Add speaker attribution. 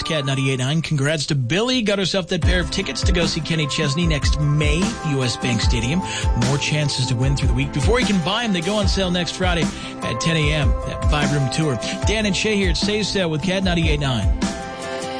Speaker 1: Cat 98.9. Congrats to Billy. Got herself that pair of tickets to go see Kenny Chesney next May, U.S. Bank Stadium. More chances to win through the week. Before you can buy them, they go on sale next Friday at 10 a.m. That 5-room tour. Dan and Shay here at Say So with Cat 98.9.